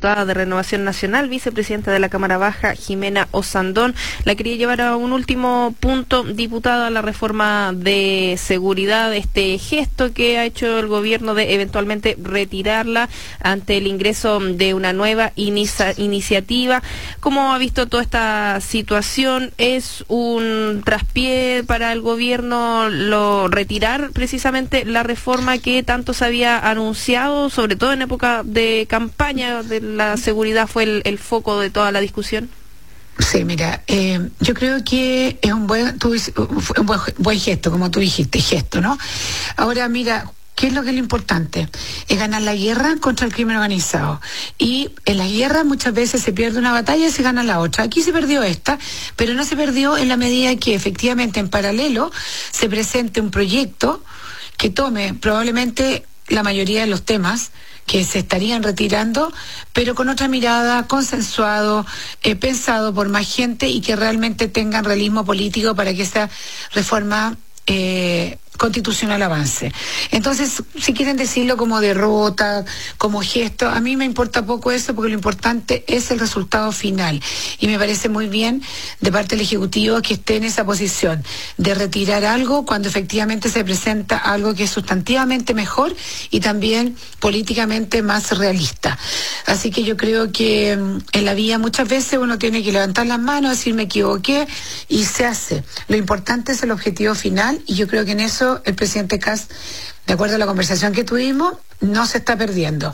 diputada de Renovación Nacional, vicepresidenta de la Cámara Baja, Jimena Osandón. La quería llevar a un último punto, diputada, la reforma de seguridad, este gesto que ha hecho el gobierno de eventualmente retirarla ante el ingreso de una nueva iniciativa. ¿Cómo ha visto toda esta situación? ¿Es un traspié para el gobierno retirar precisamente la reforma que tanto se había anunciado, sobre todo en época de campaña de la seguridad fue el foco de toda la discusión? Sí, mira, yo creo que es un buen gesto, como tú dijiste, gesto, ¿no? Ahora, mira, ¿qué es lo importante? Es ganar la guerra contra el crimen organizado. Y en las guerras muchas veces se pierde una batalla y se gana la otra. Aquí se perdió esta, pero no se perdió en la medida que efectivamente en paralelo se presente un proyecto que tome probablemente la mayoría de los temas que se estarían retirando, pero con otra mirada, consensuado, pensado por más gente y que realmente tengan realismo político para que esa reforma constitucional avance. Entonces, si quieren decirlo como derrota, como gesto, a mí me importa poco eso, porque lo importante es el resultado final, y me parece muy bien de parte del Ejecutivo que esté en esa posición de retirar algo cuando efectivamente se presenta algo que es sustantivamente mejor y también políticamente más realista. Así que yo creo que en la vida muchas veces uno tiene que levantar las manos, decir me equivoqué, y se hace. Lo importante es el objetivo final, y yo creo que en eso el presidente Kast, de acuerdo a la conversación que tuvimos, no se está perdiendo.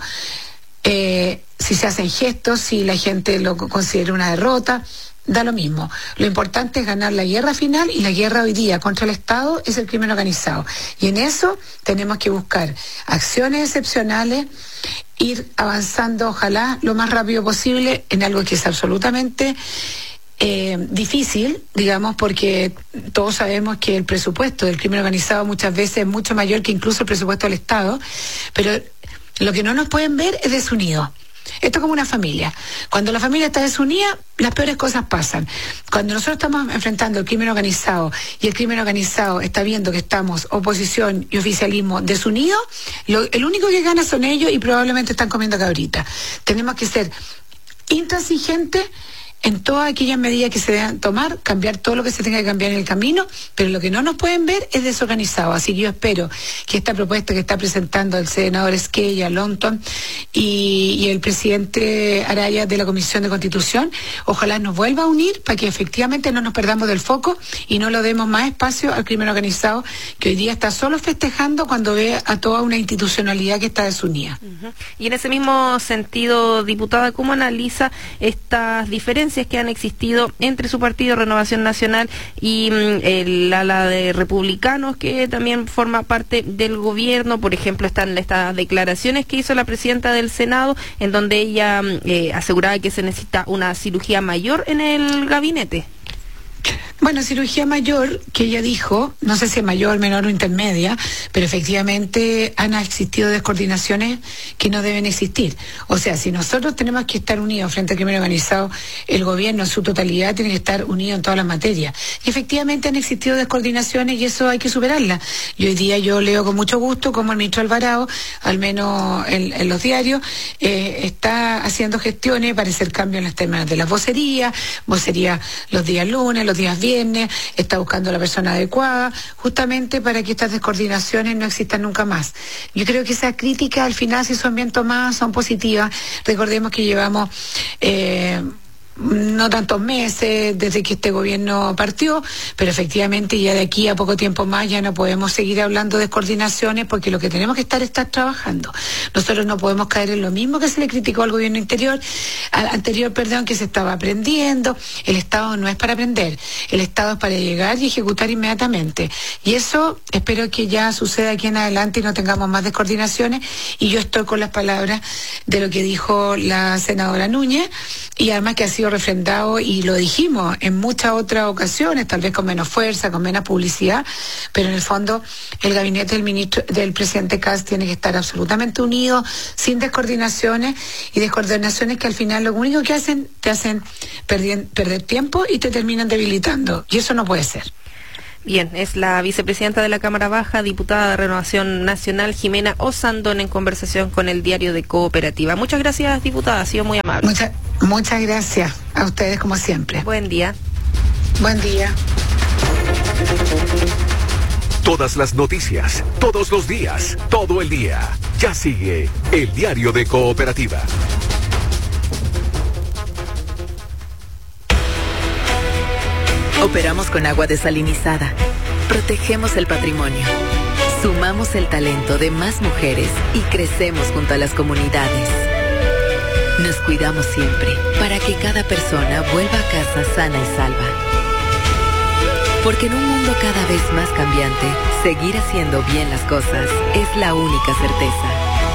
Si se hacen gestos, si la gente lo considera una derrota, da lo mismo. Lo importante es ganar la guerra final, y la guerra hoy día contra el Estado es el crimen organizado. Y en eso tenemos que buscar acciones excepcionales, ir avanzando, ojalá, lo más rápido posible en algo que es absolutamente difícil, digamos, porque todos sabemos que el presupuesto del crimen organizado muchas veces es mucho mayor que incluso el presupuesto del Estado, pero lo que no nos pueden ver es desunidos. Esto es como una familia. Cuando la familia está desunida, las peores cosas pasan. Cuando nosotros estamos enfrentando el crimen organizado y el crimen organizado está viendo que estamos oposición y oficialismo desunidos, el único que gana son ellos, y probablemente están comiendo cabrita. Tenemos que ser intransigentes en todas aquellas medidas que se deban tomar, cambiar todo lo que se tenga que cambiar en el camino, pero lo que no nos pueden ver es desorganizado. Así que yo espero que esta propuesta que está presentando el senador Esquella, Lonton y el presidente Araya de la Comisión de Constitución, ojalá nos vuelva a unir para que efectivamente no nos perdamos del foco y no lo demos más espacio al crimen organizado, que hoy día está solo festejando cuando ve a toda una institucionalidad que está desunida. Y en ese mismo sentido, diputada, ¿cómo analiza estas diferencias que han existido entre su partido Renovación Nacional y el ala de republicanos, que también forma parte del gobierno? Por ejemplo, están estas declaraciones que hizo la presidenta del Senado, en donde ella aseguraba que se necesita una cirugía mayor en el gabinete. Bueno, cirugía mayor, que ella dijo, no sé si es mayor, menor o intermedia, pero efectivamente han existido descoordinaciones que no deben existir. O sea, si nosotros tenemos que estar unidos frente al crimen organizado, el gobierno en su totalidad tiene que estar unido en todas las materias. Y efectivamente han existido descoordinaciones y eso hay que superarlas. Y hoy día yo leo con mucho gusto como el ministro Alvarado, al menos en los diarios, está haciendo gestiones para hacer cambios en los temas de las vocerías los días lunes, los días viernes, está buscando la persona adecuada, justamente para que estas descoordinaciones no existan nunca más. Yo creo que esas críticas al final, si son bien tomadas, son positivas. Recordemos que llevamos no tantos meses desde que este gobierno partió, pero efectivamente ya de aquí a poco tiempo más ya no podemos seguir hablando de coordinaciones, porque lo que tenemos que estar trabajando. Nosotros no podemos caer en lo mismo que se le criticó al gobierno anterior, que se estaba aprendiendo. El Estado no es para aprender, el Estado es para llegar y ejecutar inmediatamente, y eso espero que ya suceda aquí en adelante y no tengamos más descoordinaciones. Y yo estoy con las palabras de lo que dijo la senadora Núñez, y además que ha sido refrendado, y lo dijimos en muchas otras ocasiones, tal vez con menos fuerza, con menos publicidad, pero en el fondo el gabinete del presidente Kast tiene que estar absolutamente unido, sin descoordinaciones, y descoordinaciones que al final lo único que te hacen perder tiempo y te terminan debilitando, y eso no puede ser. Bien, es la vicepresidenta de la Cámara Baja, diputada de Renovación Nacional, Jimena Osandón, en conversación con el Diario de Cooperativa. Muchas gracias, diputada, ha sido muy amable. Muchas gracias a ustedes, como siempre. Buen día. Buen día. Todas las noticias, todos los días, todo el día. Ya sigue el Diario de Cooperativa. Operamos con agua desalinizada. Protegemos el patrimonio. Sumamos el talento de más mujeres y crecemos junto a las comunidades. Nos cuidamos siempre para que cada persona vuelva a casa sana y salva. Porque en un mundo cada vez más cambiante, seguir haciendo bien las cosas es la única certeza.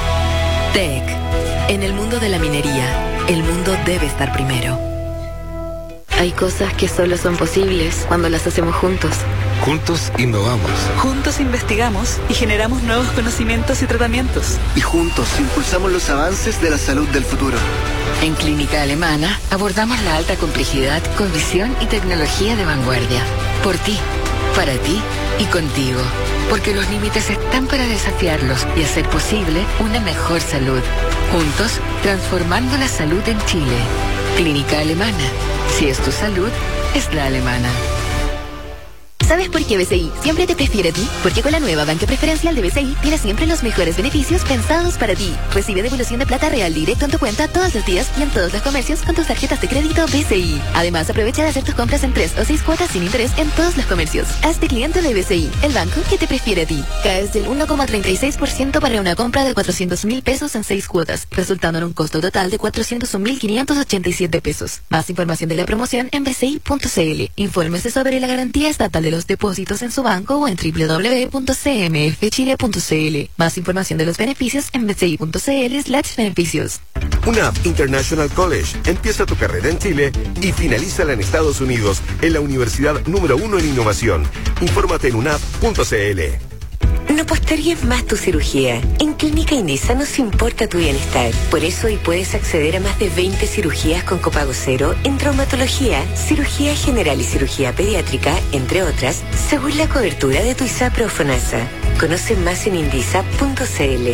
TEC. En el mundo de la minería, el mundo debe estar primero. Hay cosas que solo son posibles cuando las hacemos juntos. Juntos innovamos. Juntos investigamos y generamos nuevos conocimientos y tratamientos. Y juntos impulsamos los avances de la salud del futuro. En Clínica Alemana abordamos la alta complejidad con visión y tecnología de vanguardia. Por ti, para ti y contigo. Porque los límites están para desafiarlos y hacer posible una mejor salud. Juntos, transformando la salud en Chile. Clínica Alemana. Si es tu salud, es la alemana. ¿Sabes por qué BCI siempre te prefiere a ti? Porque con la nueva banca preferencial de BCI tienes siempre los mejores beneficios pensados para ti. Recibe devolución de plata real directo en tu cuenta todos los días y en todos los comercios con tus tarjetas de crédito BCI. Además, aprovecha de hacer tus compras en 3 o 6 cuotas sin interés en todos los comercios. Hazte cliente de BCI, el banco que te prefiere a ti. Caes del 1,36% para una compra de 400.000 pesos en 6 cuotas, resultando en un costo total de 401.587 pesos. Más información de la promoción en bci.cl. Infórmese sobre la garantía estatal de los depósitos en su banco o en www.cmfchile.cl. Más información de los beneficios en bci.cl/beneficios. UNAV International College empieza tu carrera en Chile y finalízala en Estados Unidos en la universidad número 1 en innovación. Infórmate en unav.cl. No postergues más tu cirugía. En Clínica Indisa nos importa tu bienestar. Por eso hoy puedes acceder a más de 20 cirugías con copago cero en traumatología, cirugía general y cirugía pediátrica, entre otras, según la cobertura de tu ISAPRE o FONASA. Conoce más en indisa.cl.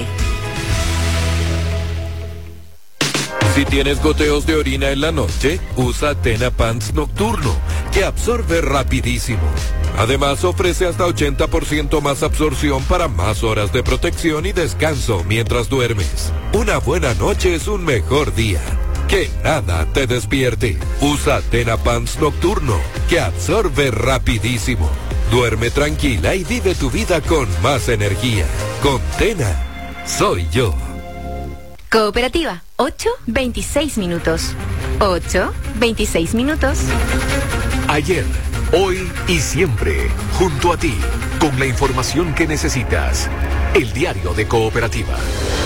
Si tienes goteos de orina en la noche, usa Tena Pants Nocturno, que absorbe rapidísimo. Además, ofrece hasta 80% más absorción para más horas de protección y descanso mientras duermes. Una buena noche es un mejor día. Que nada te despierte. Usa Tena Pants Nocturno, que absorbe rapidísimo. Duerme tranquila y vive tu vida con más energía. Con Tena, soy yo. Cooperativa, 8:26 minutos. 8:26 minutos. Ayer, hoy y siempre, junto a ti, con la información que necesitas. El Diario de Cooperativa.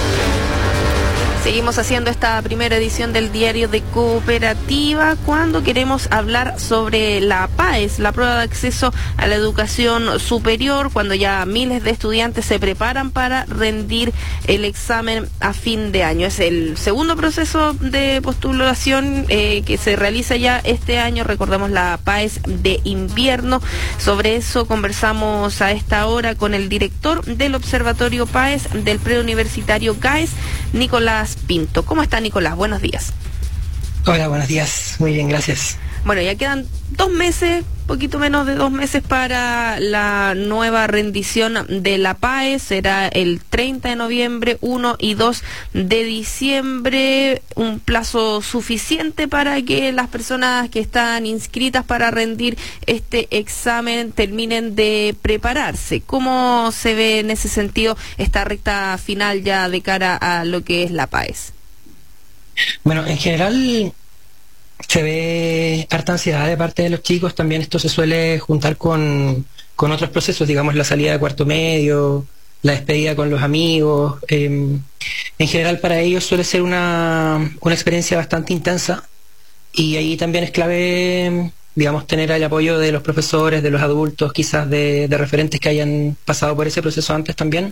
Seguimos haciendo esta primera edición del Diario de Cooperativa cuando queremos hablar sobre la PAES, la prueba de acceso a la educación superior, cuando ya miles de estudiantes se preparan para rendir el examen a fin de año. Es el segundo proceso de postulación que se realiza ya este año. Recordamos la PAES de invierno. Sobre eso conversamos a esta hora con el director del Observatorio PAES del Preuniversitario GAES, Nicolás Pinto. ¿Cómo está, Nicolás? Buenos días. Hola, buenos días. Muy bien, gracias. Bueno, ya quedan 2 meses, poquito menos de 2 meses para la nueva rendición de la PAES. Será el 30 de noviembre, 1 y 2 de diciembre. Un plazo suficiente para que las personas que están inscritas para rendir este examen terminen de prepararse. ¿Cómo se ve en ese sentido esta recta final ya de cara a lo que es la PAES? Bueno, en general se ve harta ansiedad de parte de los chicos. También esto se suele juntar con otros procesos, digamos la salida de cuarto medio, la despedida con los amigos. En general para ellos suele ser una experiencia bastante intensa, y ahí también es clave, digamos, tener el apoyo de los profesores, de los adultos, quizás de referentes que hayan pasado por ese proceso antes también.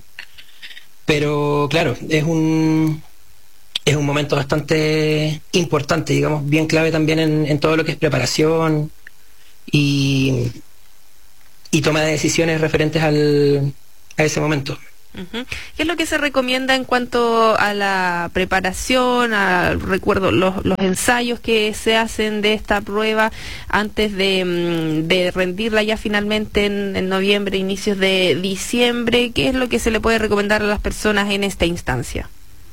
Pero claro, es un momento bastante importante, digamos, bien clave también en todo lo que es preparación y toma de decisiones referentes a ese momento. ¿Qué es lo que se recomienda en cuanto a la preparación, recuerdo los ensayos que se hacen de esta prueba antes de rendirla ya finalmente en noviembre, inicios de diciembre? ¿Qué es lo que se le puede recomendar a las personas en esta instancia?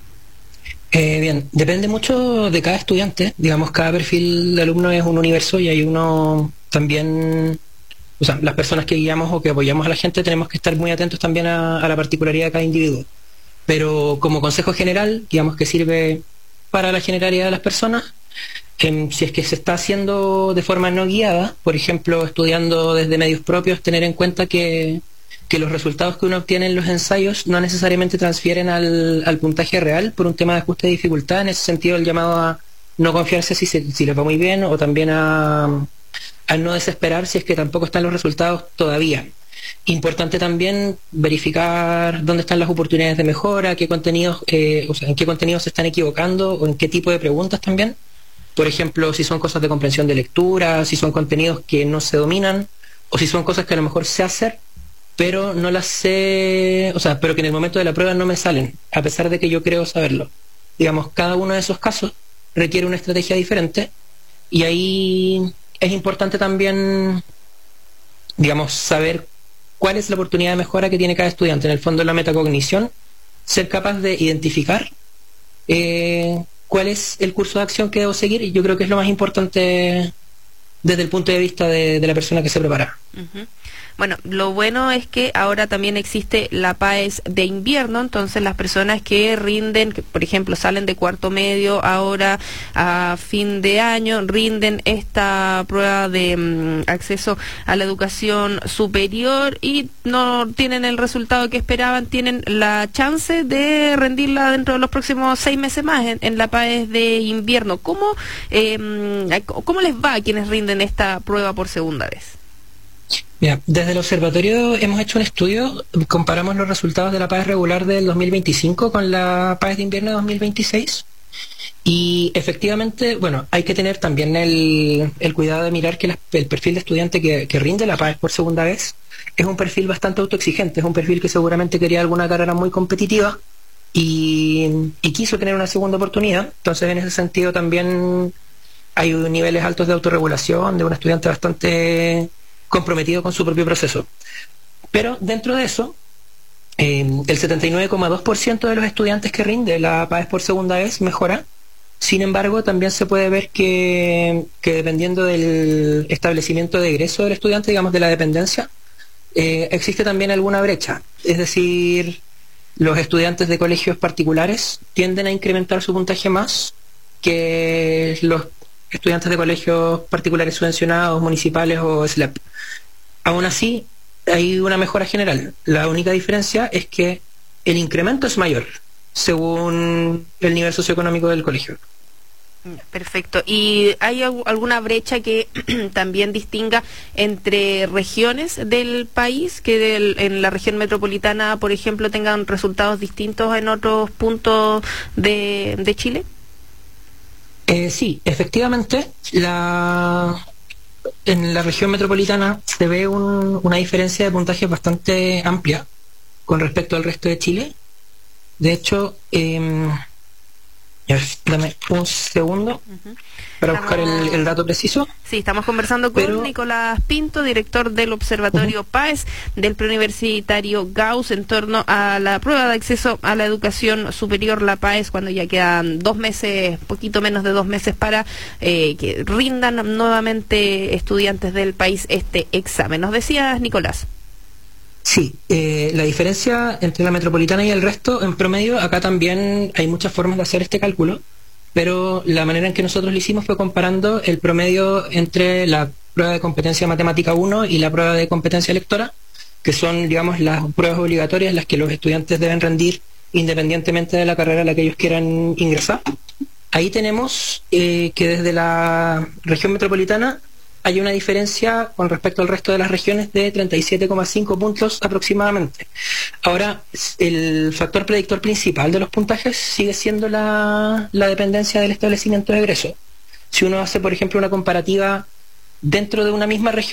Bien, depende mucho de cada estudiante. Digamos, cada perfil de alumno es un universo y hay uno también... O sea, las personas que guiamos o que apoyamos a la gente tenemos que estar muy atentos también a la particularidad de cada individuo. Pero como consejo general, digamos que sirve para la generalidad de las personas, si es que se está haciendo de forma no guiada, por ejemplo, estudiando desde medios propios, tener en cuenta que los resultados que uno obtiene en los ensayos no necesariamente transfieren al puntaje real por un tema de ajuste de dificultad. En ese sentido, el llamado a no confiarse si les va muy bien, o también a no desesperar si es que tampoco están los resultados todavía. Importante también verificar dónde están las oportunidades de mejora, qué contenidos, en qué contenidos se están equivocando o en qué tipo de preguntas también. Por ejemplo, si son cosas de comprensión de lectura, si son contenidos que no se dominan, o si son cosas que a lo mejor sé hacer, pero no las sé, pero que en el momento de la prueba no me salen, a pesar de que yo creo saberlo. Digamos, cada uno de esos casos requiere una estrategia diferente, y ahí es importante también, digamos, saber cuál es la oportunidad de mejora que tiene cada estudiante. En el fondo, la metacognición, ser capaz de identificar cuál es el curso de acción que debo seguir, y yo creo que es lo más importante desde el punto de vista de la persona que se prepara. Bueno, lo bueno es que ahora también existe la PAES de invierno, entonces las personas que rinden, que por ejemplo salen de cuarto medio ahora a fin de año, rinden esta prueba de acceso a la educación superior y no tienen el resultado que esperaban, tienen la chance de rendirla dentro de los próximos 6 meses más en la PAES de invierno. ¿Cómo les va a quienes rinden esta prueba por segunda vez? Mira, desde el observatorio hemos hecho un estudio, comparamos los resultados de la PAES regular del 2025 con la PAES de invierno de 2026, y efectivamente, bueno, hay que tener también el cuidado de mirar que el perfil de estudiante que rinde la PAES por segunda vez es un perfil bastante autoexigente, es un perfil que seguramente quería alguna carrera muy competitiva y quiso tener una segunda oportunidad. Entonces, en ese sentido también hay niveles altos de autorregulación de un estudiante bastante comprometido con su propio proceso. Pero dentro de eso, el 79,2% de los estudiantes que rinde la PAES por segunda vez mejora. Sin embargo, también se puede ver que dependiendo del establecimiento de egreso del estudiante, digamos de la dependencia, existe también alguna brecha. Es decir, los estudiantes de colegios particulares tienden a incrementar su puntaje más que los estudiantes de colegios particulares subvencionados, municipales o SLAP. Aún así, hay una mejora general. La única diferencia es que el incremento es mayor según el nivel socioeconómico del colegio. Perfecto. ¿Y hay alguna brecha que también distinga entre regiones del país, que en la región metropolitana, por ejemplo, tengan resultados distintos en otros puntos de Chile? Sí, efectivamente, en la región metropolitana se ve una diferencia de puntajes bastante amplia con respecto al resto de Chile. De hecho, dame un segundo para buscar el dato preciso. Sí, estamos conversando con Nicolás Pinto, director del Observatorio PAES del Preuniversitario Gauss, en torno a la prueba de acceso a la educación superior, la PAES, cuando ya quedan 2 meses, poquito menos de 2 meses para que rindan nuevamente estudiantes del país este examen. ¿Nos decías, Nicolás? Sí, la diferencia entre la metropolitana y el resto, en promedio, acá también hay muchas formas de hacer este cálculo, pero la manera en que nosotros lo hicimos fue comparando el promedio entre la prueba de competencia matemática 1 y la prueba de competencia lectora, que son, digamos, las pruebas obligatorias, las que los estudiantes deben rendir independientemente de la carrera a la que ellos quieran ingresar. Ahí tenemos que desde la región metropolitana hay una diferencia con respecto al resto de las regiones de 37,5 puntos aproximadamente. Ahora, el factor predictor principal de los puntajes sigue siendo la dependencia del establecimiento de egreso. Si uno hace, por ejemplo, una comparativa dentro de una misma región,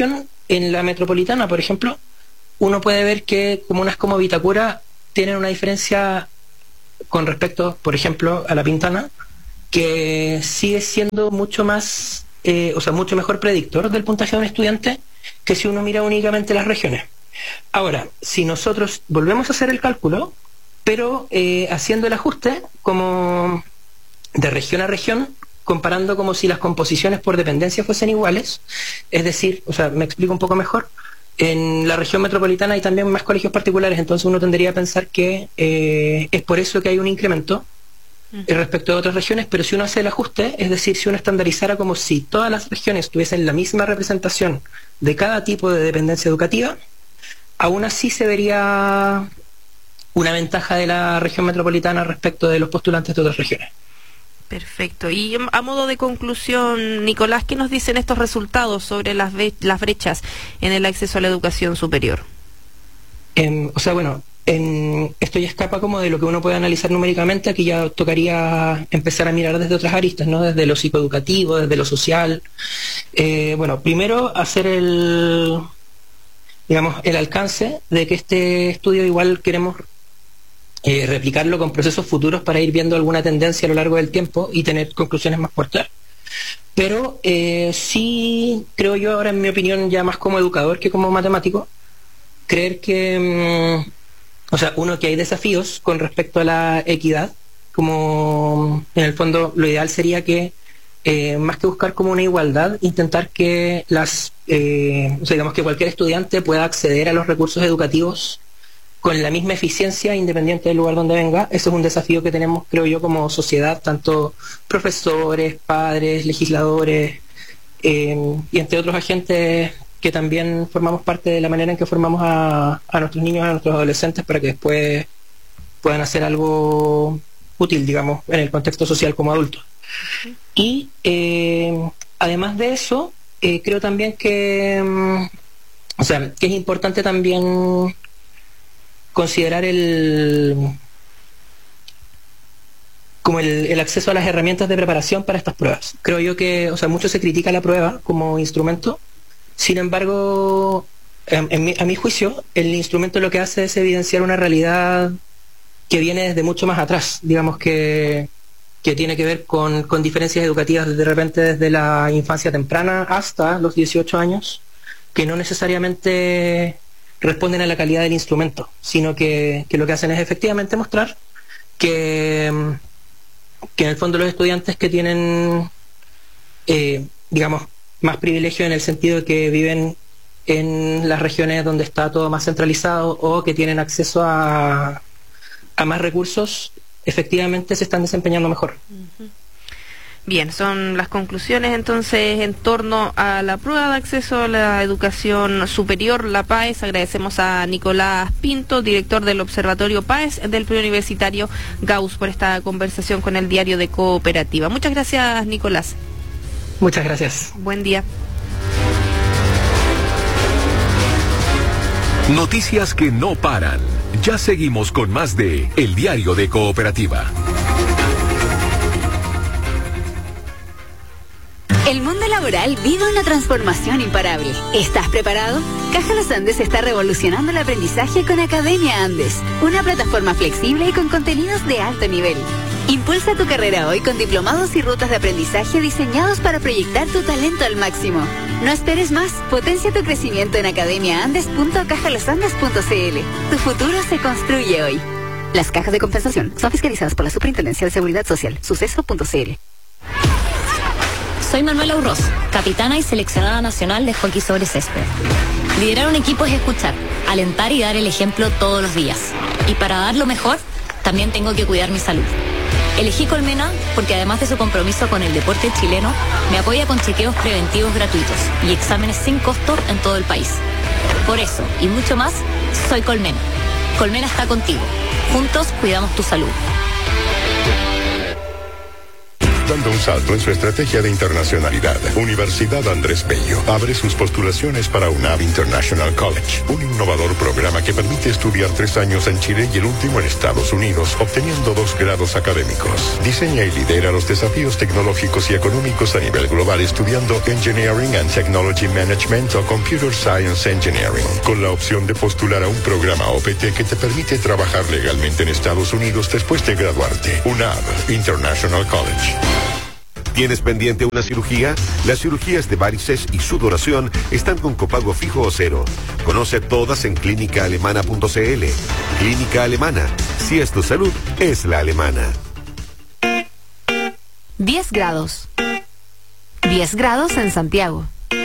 en la metropolitana, por ejemplo, uno puede ver que comunas como Vitacura tienen una diferencia con respecto, por ejemplo, a La Pintana, que sigue siendo mucho más, mucho mejor predictor del puntaje de un estudiante que si uno mira únicamente las regiones. Ahora, si nosotros volvemos a hacer el cálculo, pero haciendo el ajuste como de región a región, comparando como si las composiciones por dependencia fuesen iguales, es decir, me explico un poco mejor, en la región metropolitana hay también más colegios particulares, entonces uno tendría a pensar que es por eso que hay un incremento respecto a otras regiones, pero si uno hace el ajuste, es decir, si uno estandarizara como si todas las regiones tuviesen la misma representación de cada tipo de dependencia educativa, aún así se vería una ventaja de la región metropolitana respecto de los postulantes de otras regiones. Perfecto. Y a modo de conclusión, Nicolás, ¿qué nos dicen estos resultados sobre las brechas en el acceso a la educación superior? Esto ya escapa como de lo que uno puede analizar numéricamente. Aquí ya tocaría empezar a mirar desde otras aristas, ¿no? Desde lo psicoeducativo, desde lo social. Primero hacer el alcance de que este estudio igual queremos replicarlo con procesos futuros para ir viendo alguna tendencia a lo largo del tiempo y tener conclusiones más fuertes. Pero sí creo yo ahora, en mi opinión, ya más como educador que como matemático, creer que que hay desafíos con respecto a la equidad, como en el fondo lo ideal sería que más que buscar como una igualdad, intentar que que cualquier estudiante pueda acceder a los recursos educativos con la misma eficiencia independiente del lugar donde venga. Ese es un desafío que tenemos, creo yo, como sociedad, tanto profesores, padres, legisladores y entre otros agentes que también formamos parte de la manera en que formamos a nuestros niños, a nuestros adolescentes, para que después puedan hacer algo útil, digamos, en el contexto social como adultos. Y además de eso, creo también que es importante también considerar el acceso a las herramientas de preparación para estas pruebas. Creo yo que, mucho se critica la prueba como instrumento. Sin embargo, a mi juicio, el instrumento lo que hace es evidenciar una realidad que viene desde mucho más atrás, digamos que tiene que ver con diferencias educativas de repente desde la infancia temprana hasta los 18 años, que no necesariamente responden a la calidad del instrumento, sino que lo que hacen es efectivamente mostrar que en el fondo los estudiantes que tienen más privilegio en el sentido de que viven en las regiones donde está todo más centralizado o que tienen acceso a más recursos, efectivamente se están desempeñando mejor. Bien, son las conclusiones entonces en torno a la prueba de acceso a la educación superior, la PAES. Agradecemos a Nicolás Pinto, director del Observatorio PAES del Preuniversitario Gauss, por esta conversación con el Diario de Cooperativa. Muchas gracias, Nicolás. Muchas gracias. Buen día. Noticias que no paran. Ya seguimos con más de El Diario de Cooperativa. El mundo laboral vive una transformación imparable. ¿Estás preparado? Caja Los Andes está revolucionando el aprendizaje con Academia Andes, una plataforma flexible y con contenidos de alto nivel. Impulsa tu carrera hoy con diplomados y rutas de aprendizaje diseñados para proyectar tu talento al máximo. No esperes más, potencia tu crecimiento en academiaandes.cajalosandes.cl. Tu futuro se construye hoy. Las cajas de compensación son fiscalizadas por la Superintendencia de Seguridad Social, suceso.cl. Soy Manuela Urroz, capitana y seleccionada nacional de hockey sobre césped. Liderar un equipo es escuchar, alentar y dar el ejemplo todos los días. Y para dar lo mejor, también tengo que cuidar mi salud. Elegí Colmena porque además de su compromiso con el deporte chileno, me apoya con chequeos preventivos gratuitos y exámenes sin costo en todo el país. Por eso, y mucho más, soy Colmena. Colmena está contigo. Juntos cuidamos tu salud. dando un salto en su estrategia de internacionalidad. Universidad Andrés Bello abre sus postulaciones para UNAV International College, un innovador programa que permite estudiar 3 años en Chile y el último en Estados Unidos, obteniendo 2 grados académicos. Diseña y lidera los desafíos tecnológicos y económicos a nivel global estudiando Engineering and Technology Management o Computer Science Engineering, con la opción de postular a un programa OPT que te permite trabajar legalmente en Estados Unidos después de graduarte. UNAV International College. ¿Tienes pendiente una cirugía? Las cirugías de varices y sudoración están con copago fijo o cero. Conoce todas en clínicaalemana.cl. Clínica Alemana. Si es tu salud, es la alemana. 10 grados. 10 grados en Santiago.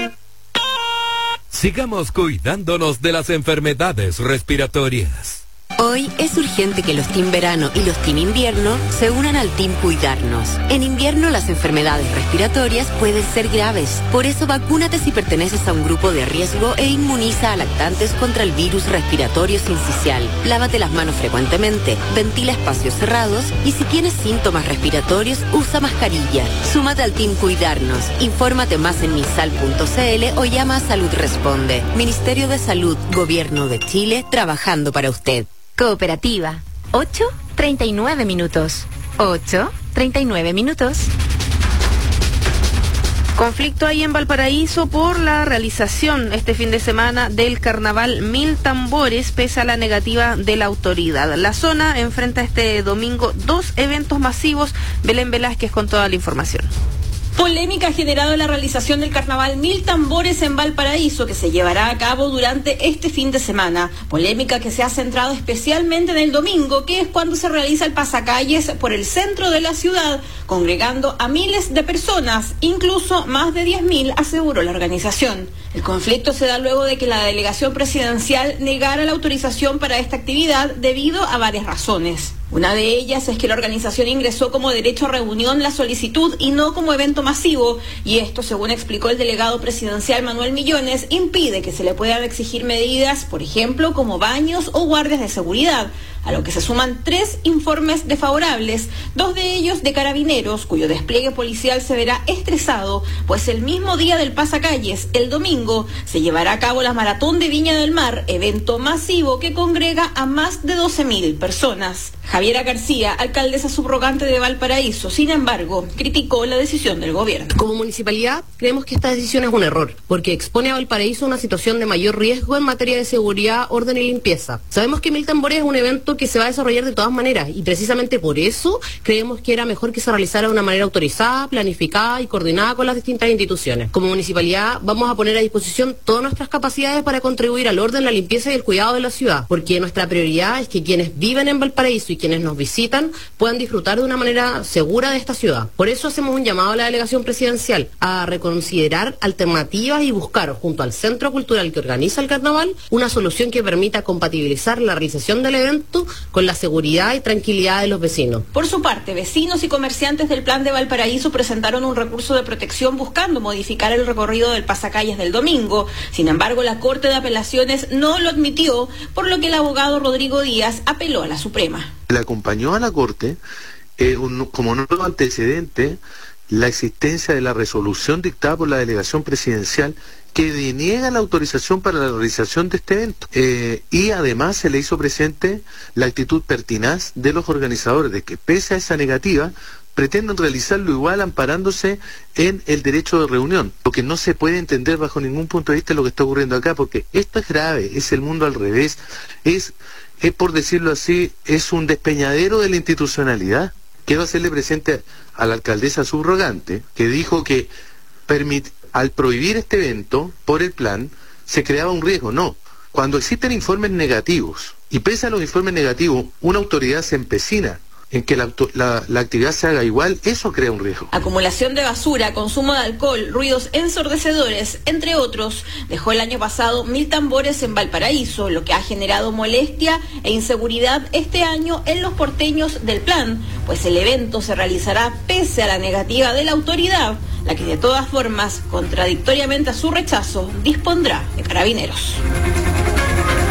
Sigamos cuidándonos de las enfermedades respiratorias. Hoy es urgente que los Team Verano y los Team Invierno se unan al Team Cuidarnos. En invierno las enfermedades respiratorias pueden ser graves. Por eso vacúnate si perteneces a un grupo de riesgo e inmuniza a lactantes contra el virus respiratorio sincicial. Lávate las manos frecuentemente, ventila espacios cerrados y si tienes síntomas respiratorios, usa mascarilla. Súmate al Team Cuidarnos. Infórmate más en misal.cl o llama a Salud Responde. Ministerio de Salud, Gobierno de Chile, trabajando para usted. Cooperativa. 8:39 minutos. 8:39 minutos. Conflicto ahí en Valparaíso por la realización este fin de semana del carnaval 1000 tambores pese a la negativa de la autoridad. La zona enfrenta este domingo 2 eventos masivos. Belén Velázquez con toda la información. Polémica ha generado la realización del carnaval 1000 tambores en Valparaíso, que se llevará a cabo durante este fin de semana. Polémica que se ha centrado especialmente en el domingo, que es cuando se realiza el pasacalles por el centro de la ciudad, congregando a miles de personas, incluso más de 10.000, aseguró la organización. El conflicto se da luego de que la delegación presidencial negara la autorización para esta actividad debido a varias razones. Una de ellas es que la organización ingresó como derecho a reunión la solicitud y no como evento masivo, y esto, según explicó el delegado presidencial Manuel Millones, impide que se le puedan exigir medidas, por ejemplo, como baños o guardias de seguridad, a lo que se suman 3 informes desfavorables, 2 de ellos de carabineros, cuyo despliegue policial se verá estresado, pues el mismo día del pasacalles, el domingo, se llevará a cabo la Maratón de Viña del Mar, evento masivo que congrega a más de 12.000 personas. Javiera García, alcaldesa subrogante de Valparaíso, sin embargo, criticó la decisión del gobierno. Como municipalidad, creemos que esta decisión es un error, porque expone a Valparaíso a una situación de mayor riesgo en materia de seguridad, orden y limpieza. Sabemos que 1000 tambores es un evento que se va a desarrollar de todas maneras, y precisamente por eso creemos que era mejor que se realizara de una manera autorizada, planificada y coordinada con las distintas instituciones. Como municipalidad, vamos a poner a disposición todas nuestras capacidades para contribuir al orden, la limpieza y el cuidado de la ciudad, porque nuestra prioridad es que quienes viven en Valparaíso y quienes nos visitan puedan disfrutar de una manera segura de esta ciudad. Por eso hacemos un llamado a la delegación presidencial a reconsiderar alternativas y buscar, junto al Centro Cultural que organiza el carnaval, una solución que permita compatibilizar la realización del evento con la seguridad y tranquilidad de los vecinos. Por su parte, vecinos y comerciantes del Plan de Valparaíso presentaron un recurso de protección buscando modificar el recorrido del pasacalles del domingo. Sin embargo, la Corte de Apelaciones no lo admitió, por lo que el abogado Rodrigo Díaz apeló a la Suprema. Le acompañó a la Corte como nuevo antecedente la existencia de la resolución dictada por la delegación presidencial que deniega la autorización para la realización de este evento. Y además se le hizo presente la actitud pertinaz de los organizadores de que, pese a esa negativa, pretenden realizarlo igual amparándose en el derecho de reunión, lo que no se puede entender bajo ningún punto de vista lo que está ocurriendo acá, porque esto es grave, es el mundo al revés, es por decirlo así, es un despeñadero de la institucionalidad. Quiero hacerle presente a la alcaldesa subrogante, que dijo que al prohibir este evento por el plan, se creaba un riesgo. No, cuando existen informes negativos, y pese a los informes negativos, una autoridad se empecina en que la actividad se haga igual, eso crea un riesgo. Acumulación de basura, consumo de alcohol, ruidos ensordecedores, entre otros, dejó el año pasado 1000 tambores en Valparaíso, lo que ha generado molestia e inseguridad este año en los porteños del plan, pues el evento se realizará pese a la negativa de la autoridad, la que de todas formas, contradictoriamente a su rechazo, dispondrá de carabineros.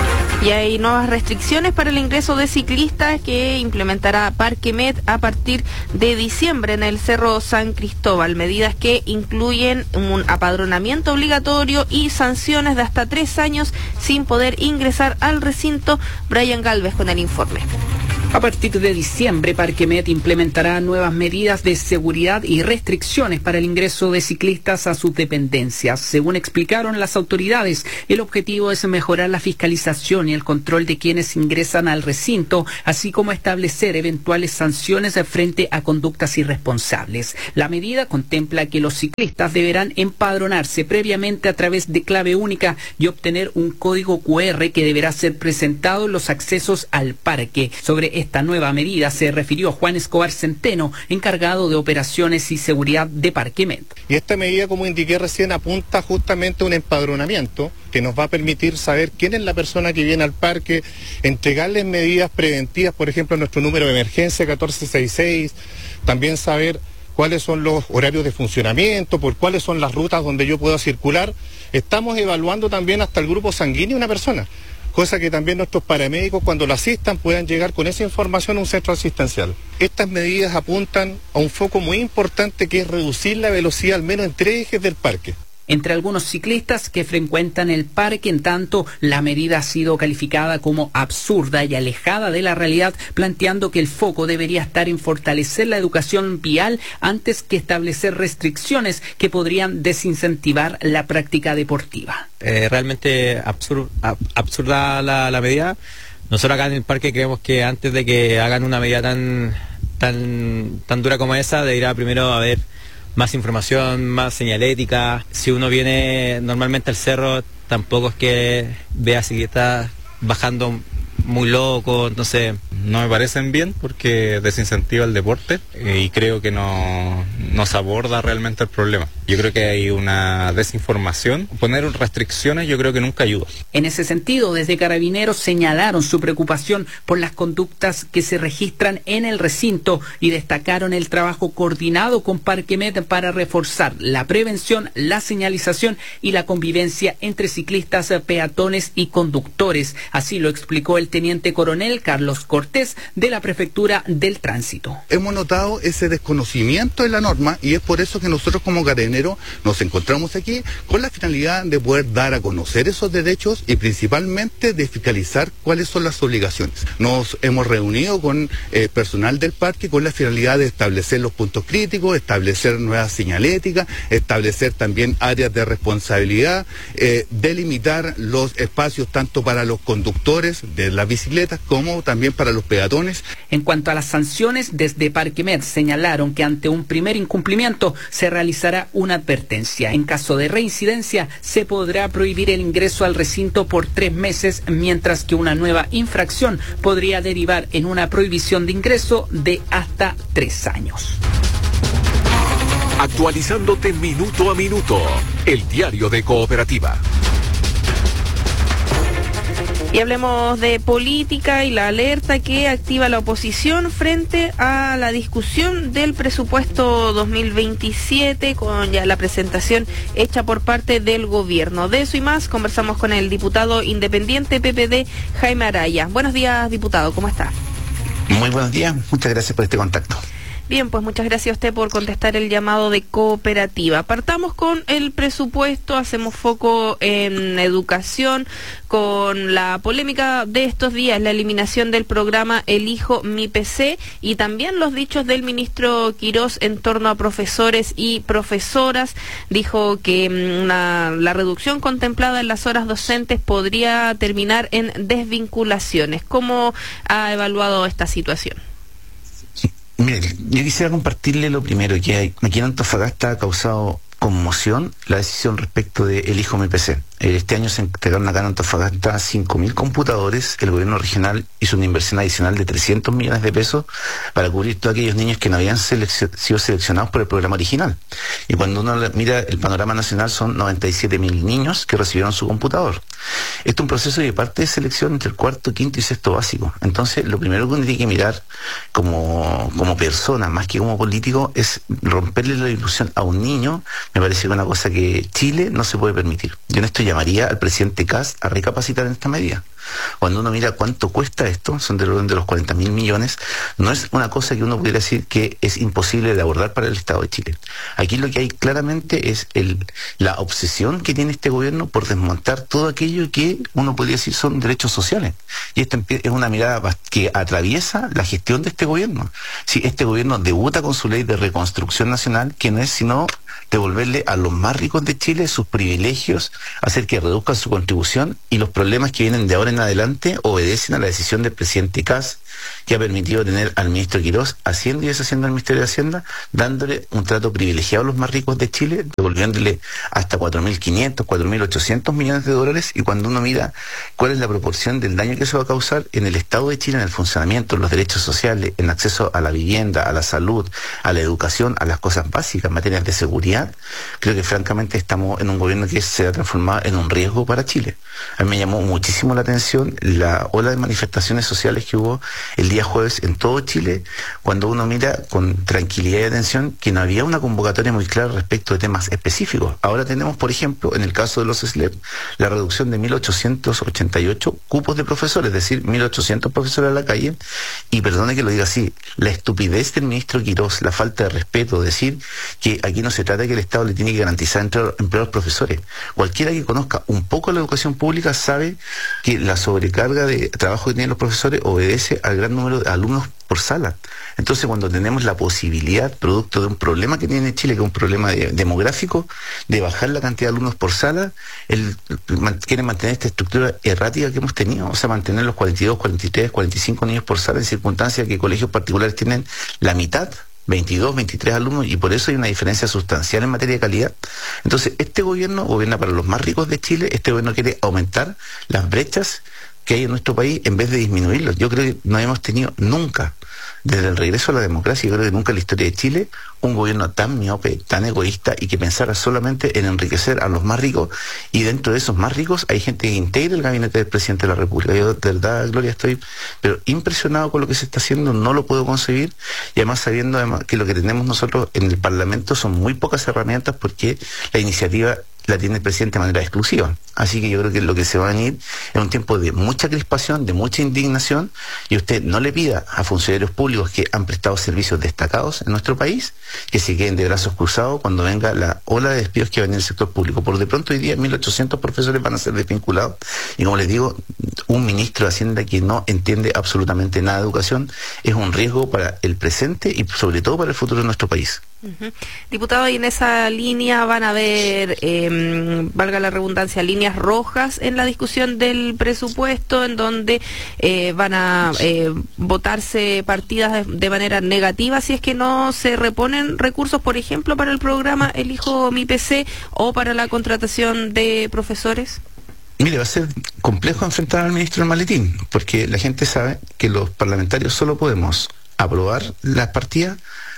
Y hay nuevas restricciones para el ingreso de ciclistas que implementará Parquemet a partir de diciembre en el Cerro San Cristóbal. Medidas que incluyen un apadronamiento obligatorio y sanciones de hasta 3 años sin poder ingresar al recinto. Brian Galvez con el informe. A partir de diciembre, Parquemet implementará nuevas medidas de seguridad y restricciones para el ingreso de ciclistas a sus dependencias. Según explicaron las autoridades, el objetivo es mejorar la fiscalización y el control de quienes ingresan al recinto, así como establecer eventuales sanciones frente a conductas irresponsables. La medida contempla que los ciclistas deberán empadronarse previamente a través de clave única y obtener un código QR que deberá ser presentado en los accesos al parque. Sobre esta nueva medida se refirió Juan Escobar Centeno, encargado de operaciones y seguridad de Parquemet. Y esta medida, como indiqué recién, apunta justamente a un empadronamiento que nos va a permitir saber quién es la persona que viene al parque, entregarles medidas preventivas, por ejemplo, nuestro número de emergencia 1466, también saber cuáles son los horarios de funcionamiento, por cuáles son las rutas donde yo puedo circular. Estamos evaluando también hasta el grupo sanguíneo de una persona, cosa que también nuestros paramédicos, cuando lo asistan, puedan llegar con esa información a un centro asistencial. Estas medidas apuntan a un foco muy importante, que es reducir la velocidad al menos en 3 ejes del parque. Entre algunos ciclistas que frecuentan el parque, en tanto, la medida ha sido calificada como absurda y alejada de la realidad, planteando que el foco debería estar en fortalecer la educación vial antes que establecer restricciones que podrían desincentivar la práctica deportiva. Realmente absurda la medida. Nosotros acá en el parque creemos que antes de que hagan una medida tan dura como esa, debería primero haber más información, más señalética. Si uno viene normalmente al cerro, tampoco es que vea ciclistas bajando muy loco, entonces no me parecen bien porque desincentiva el deporte y creo que no se aborda realmente el problema. Yo creo que hay una desinformación. Poner restricciones yo creo que nunca ayuda. En ese sentido, desde Carabineros señalaron su preocupación por las conductas que se registran en el recinto y destacaron el trabajo coordinado con Parquemet para reforzar la prevención, la señalización y la convivencia entre ciclistas, peatones y conductores. Así lo explicó el teniente coronel Carlos Cortés de la Prefectura del Tránsito. Hemos notado ese desconocimiento de la norma y es por eso que nosotros como Carabineros nos encontramos aquí con la finalidad de poder dar a conocer esos derechos y principalmente de fiscalizar cuáles son las obligaciones. Nos hemos reunido con personal del parque con la finalidad de establecer los puntos críticos, establecer nuevas señaléticas, establecer también áreas de responsabilidad, delimitar los espacios tanto para los conductores de las bicicletas como también para los peatones. En cuanto a las sanciones, desde Parquemet señalaron que ante un primer incumplimiento se realizará una advertencia. En caso de reincidencia, se podrá prohibir el ingreso al recinto por 3 meses, mientras que una nueva infracción podría derivar en una prohibición de ingreso de hasta 3 años. Actualizándote minuto a minuto, el diario de Cooperativa. Y hablemos de política y la alerta que activa la oposición frente a la discusión del presupuesto 2027, con ya la presentación hecha por parte del gobierno. De eso y más conversamos con el diputado independiente PPD, Jaime Araya. Buenos días, diputado, ¿cómo está? Muy buenos días, muchas gracias por este contacto. Bien, pues muchas gracias a usted por contestar el llamado de Cooperativa. Partamos con el presupuesto, hacemos foco en educación, con la polémica de estos días, la eliminación del programa Elijo mi PC y también los dichos del ministro Quirós en torno a profesores y profesoras. Dijo que la reducción contemplada en las horas docentes podría terminar en desvinculaciones. ¿Cómo ha evaluado esta situación? Mire, yo quisiera compartirle lo primero, que aquí en Antofagasta ha causado conmoción la decisión respecto de Elijo mi PC. Este año se entregaron acá en Antofagasta 5.000 computadores. El gobierno regional hizo una inversión adicional de 300 millones de pesos para cubrir todos aquellos niños que no habían sido seleccionados por el programa original. Y cuando uno mira el panorama nacional, son 97.000 niños que recibieron su computador. Esto es un proceso de parte de selección entre el 4., 5. y 6. básico. Entonces, lo primero que uno tiene que mirar como persona, más que como político, es romperle la ilusión a un niño. Me parece que es una cosa que Chile no se puede permitir. Yo en esto llamaría al presidente Kast a recapacitar en esta medida. Cuando uno mira cuánto cuesta esto, son del orden de los 40.000 millones, no es una cosa que uno pudiera decir que es imposible de abordar para el Estado de Chile. Aquí lo que hay claramente es la obsesión que tiene este gobierno por desmontar todo aquello que uno podría decir son derechos sociales. Y esta es una mirada que atraviesa la gestión de este gobierno. Si este gobierno debuta con su ley de reconstrucción nacional, que no es sino devolverle a los más ricos de Chile sus privilegios, hacer que reduzcan su contribución, y los problemas que vienen de ahora en adelante obedecen a la decisión del presidente Kast, que ha permitido tener al ministro Quirós haciendo y deshaciendo el Ministerio de Hacienda, dándole un trato privilegiado a los más ricos de Chile, devolviéndole hasta 4.500, 4.800 millones de dólares, y cuando uno mira cuál es la proporción del daño que se va a causar en el Estado de Chile, en el funcionamiento, en los derechos sociales, en acceso a la vivienda, a la salud, a la educación, a las cosas básicas, en materias de seguridad, creo que francamente estamos en un gobierno que se ha transformado en un riesgo para Chile. A mí me llamó muchísimo la atención la ola de manifestaciones sociales que hubo el día jueves en todo Chile, cuando uno mira con tranquilidad y atención que no había una convocatoria muy clara respecto de temas específicos. Ahora tenemos, por ejemplo, en el caso de los SLEP, la reducción de 1.888 cupos de profesores, es decir, 1.800 profesores a la calle, y perdone que lo diga así, la estupidez del ministro Quirós, la falta de respeto, decir que aquí no se trata de que el Estado le tiene que garantizar empleo a los profesores. Cualquiera que conozca un poco la educación pública sabe que la sobrecarga de trabajo que tienen los profesores obedece al gran número de alumnos por sala. Entonces, cuando tenemos la posibilidad, producto de un problema que tiene Chile, que es un problema demográfico, de bajar la cantidad de alumnos por sala, quieren mantener esta estructura errática que hemos tenido, o sea, mantener los 42, 43, 45 niños por sala en circunstancias que colegios particulares tienen la mitad, 22, 23 alumnos, y por eso hay una diferencia sustancial en materia de calidad. Entonces, este gobierno gobierna para los más ricos de Chile, este gobierno quiere aumentar las brechas que hay en nuestro país en vez de disminuirlos. Yo creo que no hemos tenido nunca, desde el regreso a la democracia, yo creo que nunca en la historia de Chile, un gobierno tan miope, tan egoísta y que pensara solamente en enriquecer a los más ricos, y dentro de esos más ricos hay gente que integra el gabinete del presidente de la República. Yo de verdad, Gloria, estoy pero impresionado con lo que se está haciendo, no lo puedo concebir, y además sabiendo que lo que tenemos nosotros en el Parlamento son muy pocas herramientas, porque la iniciativa la tiene el presidente de manera exclusiva. Así que yo creo que lo que se va a venir es un tiempo de mucha crispación, de mucha indignación, y usted no le pida a funcionarios públicos que han prestado servicios destacados en nuestro país que se queden de brazos cruzados cuando venga la ola de despidos que va a venir en el sector público. Por de pronto hoy día 1.800 profesores van a ser desvinculados, y como les digo, un ministro de Hacienda que no entiende absolutamente nada de educación es un riesgo para el presente y sobre todo para el futuro de nuestro país. Diputado, y en esa línea van a haber, valga la redundancia, líneas rojas en la discusión del presupuesto, en donde van a votarse partidas de manera negativa si es que no se reponen recursos, por ejemplo, para el programa Elijo mi PC o para la contratación de profesores. Mire, va a ser complejo enfrentar al ministro del maletín, porque la gente sabe que los parlamentarios solo podemos aprobar las partidas,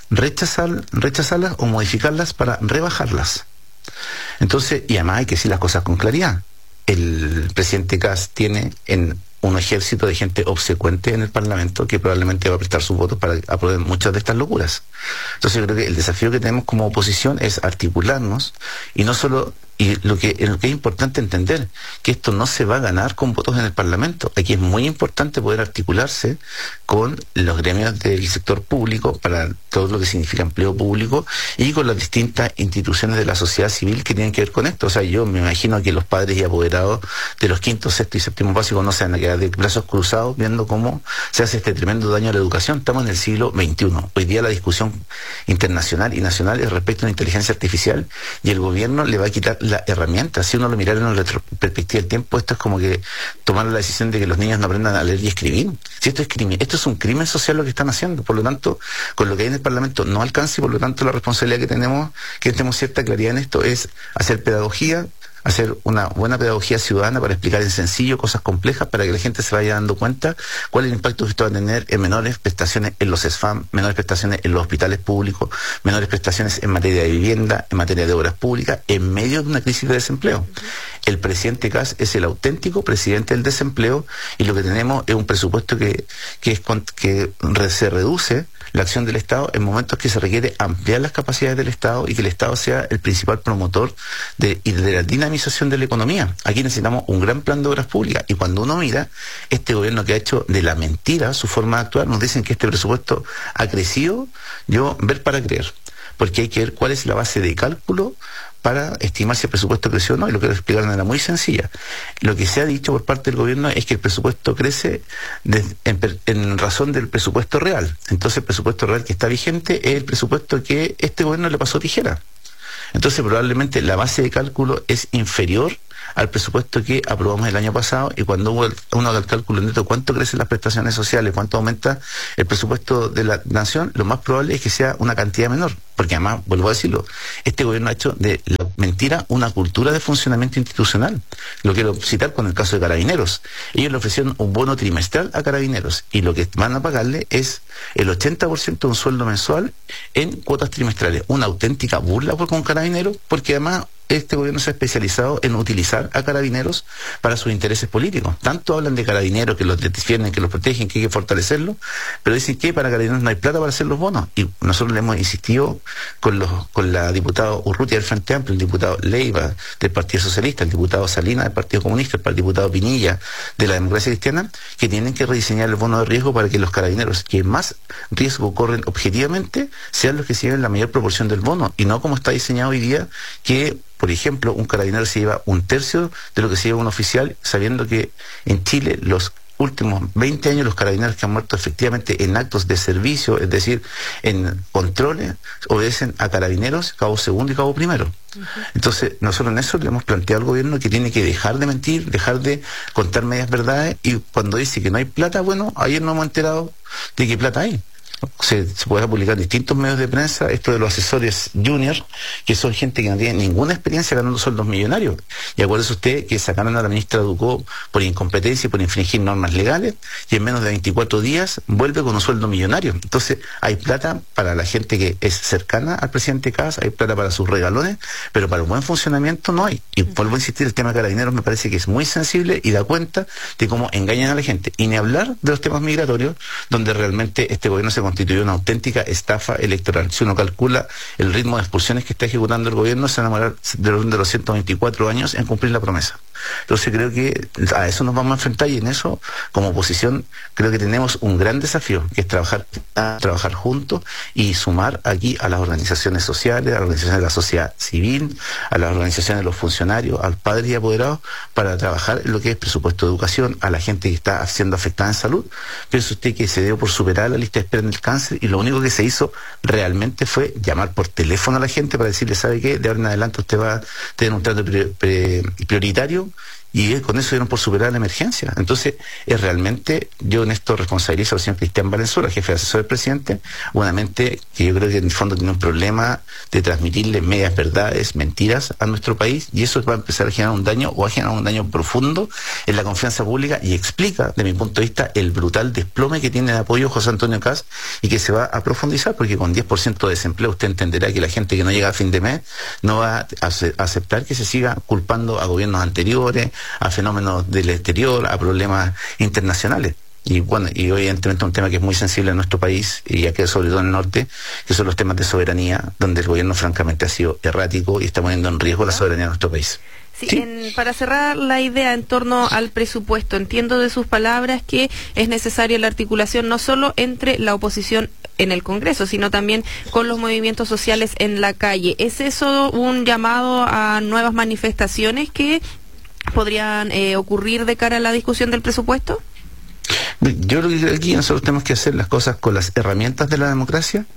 rechazarlas o modificarlas para rebajarlas. Entonces, y además hay que decir las cosas con claridad. El presidente Kast tiene un ejército de gente obsecuente en el Parlamento que probablemente va a prestar sus votos para aprobar muchas de estas locuras. Entonces yo creo que el desafío que tenemos como oposición es articularnos, y no solo, y lo que es importante entender, que esto no se va a ganar con votos en el Parlamento. Aquí es muy importante poder articularse con los gremios del sector público para todo lo que significa empleo público, y con las distintas instituciones de la sociedad civil que tienen que ver con esto. O sea, yo me imagino que los padres y apoderados de los quinto, sexto y séptimo básicos no se van a quedar de brazos cruzados viendo cómo se hace este tremendo daño a la educación. Estamos en el siglo XXI. Hoy día la discusión internacional y nacional es respecto a la inteligencia artificial, y el gobierno le va a quitar la herramienta. Si uno lo mirara en una perspectiva del tiempo, esto es como que tomar la decisión de que los niños no aprendan a leer y escribir. Si esto es crimen, esto es un crimen social lo que están haciendo. Por lo tanto, con lo que hay en el Parlamento no alcanza, y por lo tanto la responsabilidad que tenemos cierta claridad en esto, es hacer pedagogía, hacer una buena pedagogía ciudadana para explicar en sencillo cosas complejas, para que la gente se vaya dando cuenta cuál es el impacto que esto va a tener en menores prestaciones en los SFAM, menores prestaciones en los hospitales públicos, menores prestaciones en materia de vivienda, en materia de obras públicas, en medio de una crisis de desempleo. El presidente Kast es el auténtico presidente del desempleo, y lo que tenemos es un presupuesto que se reduce la acción del Estado en momentos que se requiere ampliar las capacidades del Estado y que el Estado sea el principal promotor de la dinamización de la economía. Aquí necesitamos un gran plan de obras públicas, y cuando uno mira este gobierno que ha hecho de la mentira su forma de actuar, nos dicen que este presupuesto ha crecido, ver para creer, porque hay que ver cuál es la base de cálculo para estimar si el presupuesto creció o no, y lo quiero explicar de manera muy sencilla. Lo que se ha dicho por parte del gobierno es que el presupuesto crece en razón del presupuesto real. Entonces el presupuesto real que está vigente es el presupuesto que este gobierno le pasó tijera. Entonces probablemente la base de cálculo es inferior al presupuesto que aprobamos el año pasado, y cuando uno haga el cálculo neto cuánto crecen las prestaciones sociales, cuánto aumenta el presupuesto de la nación, lo más probable es que sea una cantidad menor, porque además, vuelvo a decirlo, este gobierno ha hecho de la mentira una cultura de funcionamiento institucional. Lo quiero citar con el caso de Carabineros. Ellos le ofrecieron un bono trimestral a Carabineros, y lo que van a pagarle es el 80% de un sueldo mensual en cuotas trimestrales. Una auténtica burla con Carabineros, porque además este gobierno se ha especializado en utilizar a Carabineros para sus intereses políticos. Tanto hablan de Carabineros, que los defienden, que los protegen, que hay que fortalecerlo, pero dicen que para Carabineros no hay plata para hacer los bonos. Y nosotros le hemos insistido con la diputada Urrutia del Frente Amplio, el diputado Leiva del Partido Socialista, el diputado Salinas del Partido Comunista, el diputado Pinilla de la Democracia Cristiana, que tienen que rediseñar el bono de riesgo para que los carabineros que más riesgo corren objetivamente sean los que se lleven la mayor proporción del bono, y no como está diseñado hoy día, que por ejemplo, un carabinero se lleva 1/3 de lo que se lleva un oficial, sabiendo que en Chile los últimos 20 años los carabineros que han muerto efectivamente en actos de servicio, es decir, en controles, obedecen a carabineros, cabo segundo y cabo primero. Entonces, nosotros en eso le hemos planteado al gobierno que tiene que dejar de mentir, dejar de contar medias verdades, y cuando dice que no hay plata, bueno, ayer nos hemos enterado de qué plata hay. Se puede publicar en distintos medios de prensa esto de los asesores juniors, que son gente que no tiene ninguna experiencia ganando sueldos millonarios. Y acuérdese usted que sacaron a la ministra Ducó por incompetencia y por infringir normas legales, y en menos de 24 días vuelve con un sueldo millonario. Entonces hay plata para la gente que es cercana al presidente Kast, hay plata para sus regalones, pero para un buen funcionamiento no hay. Y vuelvo a insistir, el tema de Carabineros me parece que es muy sensible y da cuenta de cómo engañan a la gente. Y ni hablar de los temas migratorios, donde realmente este gobierno se constituyó una auténtica estafa electoral. Si uno calcula el ritmo de expulsiones que está ejecutando el gobierno, se van a demorar de los 124 años en cumplir la promesa. Entonces creo que a eso nos vamos a enfrentar, y en eso, como oposición, creo que tenemos un gran desafío, que es trabajar juntos y sumar aquí a las organizaciones sociales, a las organizaciones de la sociedad civil, a las organizaciones de los funcionarios, a los padres y apoderados, para trabajar en lo que es presupuesto de educación, a la gente que está siendo afectada en salud. Piensa usted que se dio por superar la lista de espera en el cáncer, y lo único que se hizo realmente fue llamar por teléfono a la gente para decirle, ¿sabe qué? De ahora en adelante usted va a tener un trato prioritario, y con eso dieron por superar la emergencia. Entonces, es realmente, yo en esto responsabilizo al señor Cristian Valenzuela, jefe de asesor del presidente, una mente que yo creo que en el fondo tiene un problema de transmitirle medias verdades, mentiras a nuestro país, y eso va a empezar a generar un daño, o a generar un daño profundo en la confianza pública, y explica, de mi punto de vista, el brutal desplome que tiene de apoyo José Antonio Kast, y que se va a profundizar, porque con 10% de desempleo usted entenderá que la gente que no llega a fin de mes no va a aceptar que se siga culpando a gobiernos anteriores, a fenómenos del exterior, a problemas internacionales. Y bueno, y evidentemente un tema que es muy sensible en nuestro país, y aquí sobre todo en el norte, que son los temas de soberanía, donde el gobierno francamente ha sido errático y está poniendo en riesgo la soberanía de nuestro país. Sí. Para cerrar la idea en torno al presupuesto, entiendo de sus palabras que es necesaria la articulación no solo entre la oposición en el Congreso, sino también con los movimientos sociales en la calle. ¿Es eso un llamado a nuevas manifestaciones que podrían ocurrir de cara a la discusión del presupuesto? Yo creo que aquí nosotros tenemos que hacer las cosas con las herramientas de la democracia,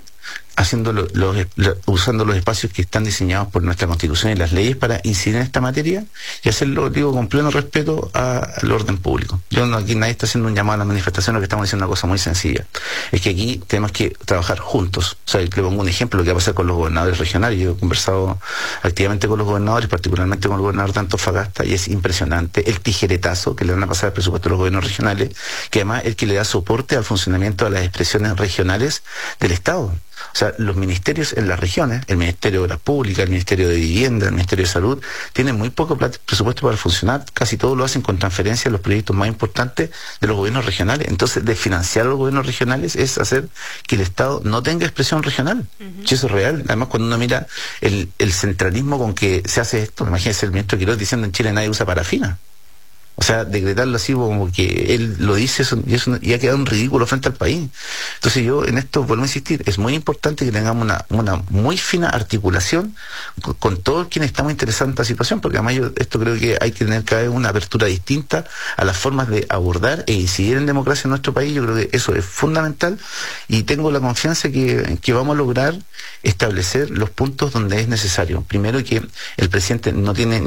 usando los espacios que están diseñados por nuestra Constitución y las leyes para incidir en esta materia, y hacerlo, digo, con pleno respeto al orden público. Aquí nadie está haciendo un llamado a la manifestación, lo que estamos diciendo es una cosa muy sencilla, es que aquí tenemos que trabajar juntos. O sea, le pongo un ejemplo, lo que va a pasar con los gobernadores regionales. Yo he conversado activamente con los gobernadores, particularmente con el gobernador de Antofagasta, y es impresionante el tijeretazo que le van a pasar al presupuesto de los gobiernos regionales, que además es el que le da soporte al funcionamiento de las expresiones regionales del Estado. O sea, los ministerios en las regiones, el Ministerio de Obras Públicas, el Ministerio de Vivienda, el Ministerio de Salud, tienen muy poco presupuesto para funcionar. Casi todo lo hacen con transferencias a los proyectos más importantes de los gobiernos regionales. Entonces, desfinanciar a los gobiernos regionales es hacer que el Estado no tenga expresión regional. Si eso es real. Además, cuando uno mira el centralismo con que se hace esto, imagínese el ministro Quiroz diciendo en Chile nadie usa parafina. O sea, decretarlo así como que él lo dice y ha quedado un ridículo frente al país. Entonces yo en esto vuelvo a insistir, es muy importante que tengamos una muy fina articulación con todos quienes estamos interesados en esta situación, porque además yo esto creo que hay que tener cada vez una apertura distinta a las formas de abordar e incidir en democracia en nuestro país. Yo creo que eso es fundamental y tengo la confianza que vamos a lograr establecer los puntos donde es necesario. Primero, que el presidente no tiene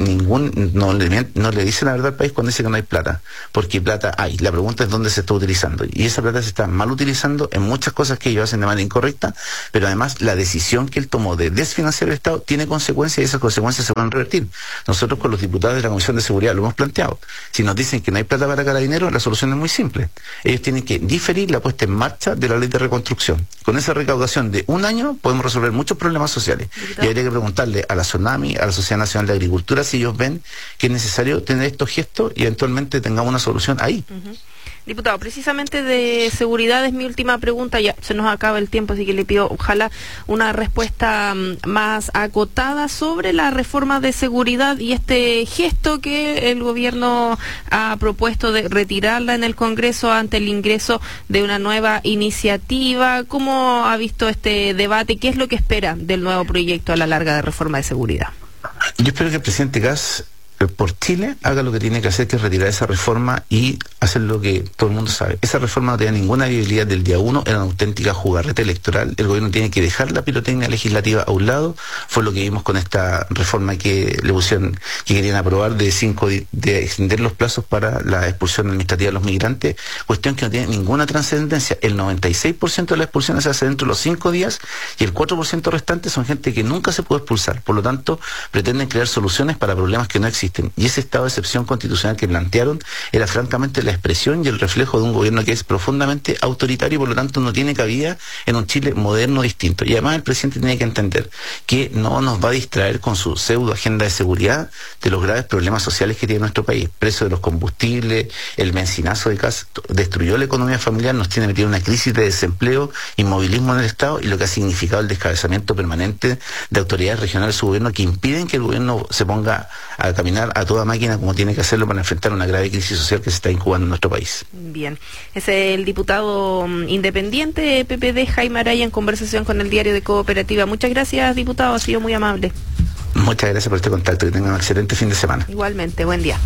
no le dice la verdad al país cuando dice que no hay plata, porque plata hay. La pregunta es dónde se está utilizando, y esa plata se está mal utilizando en muchas cosas que ellos hacen de manera incorrecta, pero además la decisión que él tomó de desfinanciar el Estado tiene consecuencias, y esas consecuencias se van a revertir. Nosotros con los diputados de la Comisión de Seguridad lo hemos planteado. Si nos dicen que no hay plata para Carabineros, la solución es muy simple. Ellos tienen que diferir la puesta en marcha de la ley de reconstrucción. Con esa recaudación de un año podemos resolver muchos problemas sociales. Y habría que preguntarle a la SONAMI, a la Sociedad Nacional de Agricultura, si ellos ven que es necesario tener estos gestos y eventualmente tengamos una solución ahí. Diputado, precisamente de seguridad es mi última pregunta, ya se nos acaba el tiempo, así que le pido ojalá una respuesta más acotada sobre la reforma de seguridad y este gesto que el gobierno ha propuesto de retirarla en el Congreso ante el ingreso de una nueva iniciativa. ¿Cómo ha visto este debate? ¿Qué es lo que espera del nuevo proyecto a la larga de reforma de seguridad? Yo espero que el presidente Kast por Chile haga lo que tiene que hacer, que es retirar esa reforma y hacer lo que todo el mundo sabe. Esa reforma no tenía ninguna viabilidad del día 1, era una auténtica jugarreta electoral. El gobierno tiene que dejar la pirotecnia legislativa a un lado. Fue lo que vimos con esta reforma que le pusieron, que querían aprobar de extender los plazos para la expulsión administrativa de los migrantes, cuestión que no tiene ninguna trascendencia. El 96% de las expulsiones se hace dentro de los 5 días y el 4% restante son gente que nunca se puede expulsar. Por lo tanto, pretenden crear soluciones para problemas que no existen. Y ese estado de excepción constitucional que plantearon era francamente la expresión y el reflejo de un gobierno que es profundamente autoritario y por lo tanto no tiene cabida en un Chile moderno distinto. Y además el presidente tiene que entender que no nos va a distraer con su pseudo agenda de seguridad de los graves problemas sociales que tiene nuestro país. Precio de los combustibles, el bencinazo de Kast destruyó la economía familiar, nos tiene metido en una crisis de desempleo, inmovilismo en el Estado y lo que ha significado el descabezamiento permanente de autoridades regionales de su gobierno que impiden que el gobierno se ponga a caminar a toda máquina como tiene que hacerlo para enfrentar una grave crisis social que se está incubando en nuestro país. Bien, es el diputado independiente PPD Jaime Araya en conversación con el Diario de Cooperativa. Muchas gracias, diputado, ha sido muy amable. Muchas gracias por este contacto, que tengan un excelente fin de semana. Igualmente, buen día.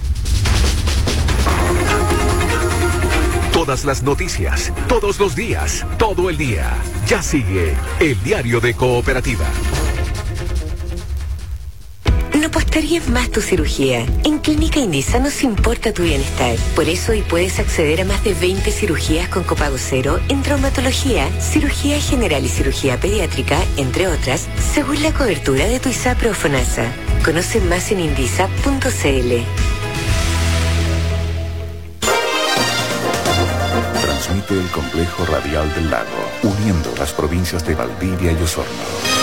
Todas las noticias, todos los días, todo el día. Ya sigue el Diario de Cooperativa. No postergues más tu cirugía. En Clínica Indisa nos importa tu bienestar. Por eso hoy puedes acceder a más de 20 cirugías con copago cero en traumatología, cirugía general y cirugía pediátrica, entre otras, según la cobertura de tu ISAPRE o FONASA. Conoce más en indisa.cl. Transmite el Complejo Radial del Lago, uniendo las provincias de Valdivia y Osorno.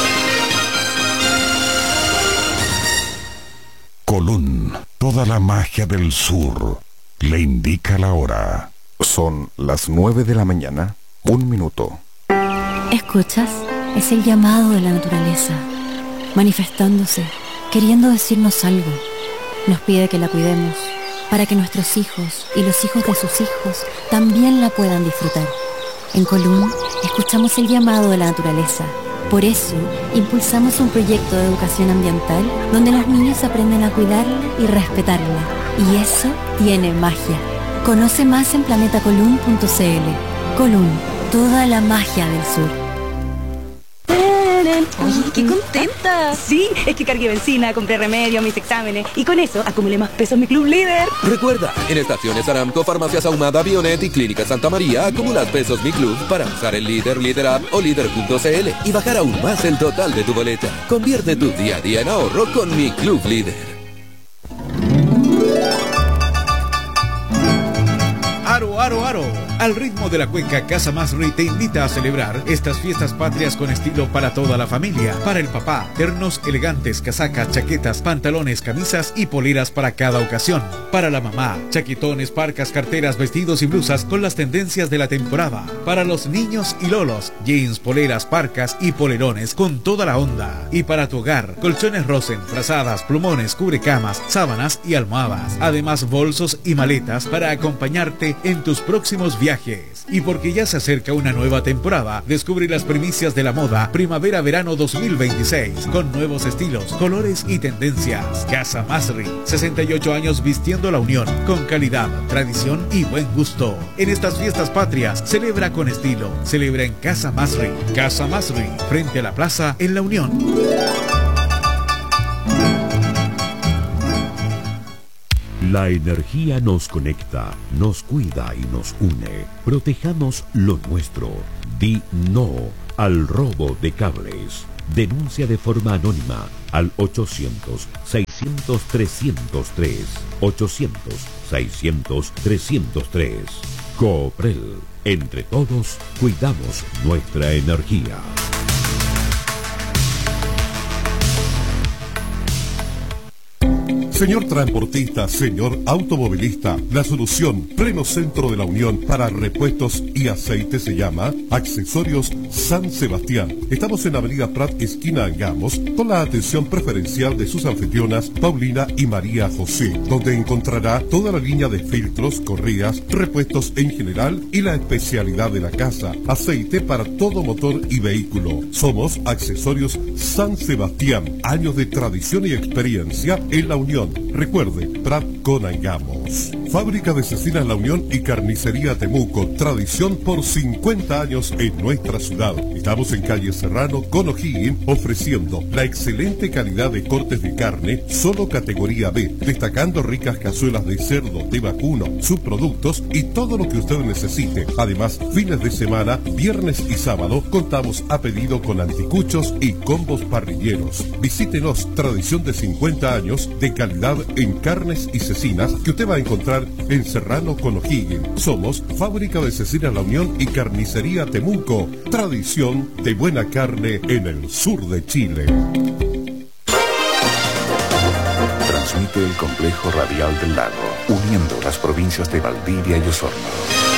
Colún, toda la magia del sur, le indica la hora. Son las 9 de la mañana, 1 minuto. ¿Escuchas? Es el llamado de la naturaleza, manifestándose, queriendo decirnos algo. Nos pide que la cuidemos, para que nuestros hijos y los hijos de sus hijos también la puedan disfrutar. En Colún, escuchamos el llamado de la naturaleza. Por eso, impulsamos un proyecto de educación ambiental donde los niños aprenden a cuidarla y respetarla. Y eso tiene magia. Conoce más en planetacolún.cl. Colún, toda la magia del sur. Oye, qué contenta. Sí, es que cargué benzina, compré remedio, mis exámenes y con eso acumulé más peso en mi club líder. Recuerda, en Estaciones Aramco, Farmacias Ahumada, Bionet y Clínica Santa María acumulas pesos Mi Club para usar el Líder, Líder App o Líder.cl y bajar aún más el total de tu boleta. Convierte tu día a día en ahorro con Mi Club Líder. aro, aro, aro. Al ritmo de la cueca, Casa Masri te invita a celebrar estas fiestas patrias con estilo para toda la familia. Para el papá, ternos elegantes, casacas, chaquetas, pantalones, camisas y poleras para cada ocasión. Para la mamá, chaquetones, parcas, carteras, vestidos y blusas con las tendencias de la temporada. Para los niños y lolos, jeans, poleras, parcas y polerones con toda la onda. Y para tu hogar, colchones Rosen, frazadas, plumones, cubrecamas, sábanas y almohadas. Además, bolsos y maletas para acompañarte en tus próximos viajes. Y porque ya se acerca una nueva temporada, descubre las primicias de la moda Primavera-Verano 2026 con nuevos estilos, colores y tendencias. Casa Masri, 68 años vistiendo la unión con calidad, tradición y buen gusto. En estas fiestas patrias, celebra con estilo. Celebra en Casa Masri. Casa Masri, frente a la plaza en La Unión. La energía nos conecta, nos cuida y nos une. Protejamos lo nuestro. Di no al robo de cables. Denuncia de forma anónima al 800-600-303. 800-600-303. Cooprel. Entre todos, cuidamos nuestra energía. Señor transportista, señor automovilista, la solución pleno centro de La Unión para repuestos y aceite se llama Accesorios San Sebastián. Estamos en Avenida Prat, esquina Angamos, con la atención preferencial de sus anfitrionas Paulina y María José, donde encontrará toda la línea de filtros, correas, repuestos en general y la especialidad de la casa, aceite para todo motor y vehículo. Somos Accesorios San Sebastián, años de tradición y experiencia en La Unión. Recuerde, Prat con Angamos. Fábrica de Cecinas La Unión y Carnicería Temuco, tradición por 50 años en nuestra ciudad. Estamos en calle Serrano con O'Higgins, ofreciendo la excelente calidad de cortes de carne, solo categoría B, destacando ricas cazuelas de cerdo, de vacuno, subproductos y todo lo que usted necesite. Además, fines de semana, viernes y sábado, contamos a pedido con anticuchos y combos parrilleros. Visítenos, tradición de 50 años de calidad en carnes y cecinas que usted va a encontrar en Serrano con O'Higgins. Somos Fábrica de Cecinas La Unión y Carnicería Temuco, tradición de buena carne en el sur de Chile. Transmite el Complejo Radial del Lago, uniendo las provincias de Valdivia y Osorno.